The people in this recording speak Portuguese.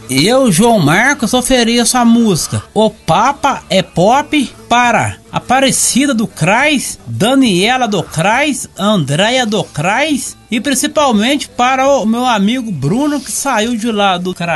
Eu, João Marcos, ofereço a música O Papa é Pop para Aparecida do Crais, Daniela do Crais, Andréia do Crais e principalmente para o meu amigo Bruno, que saiu de lá do Crais.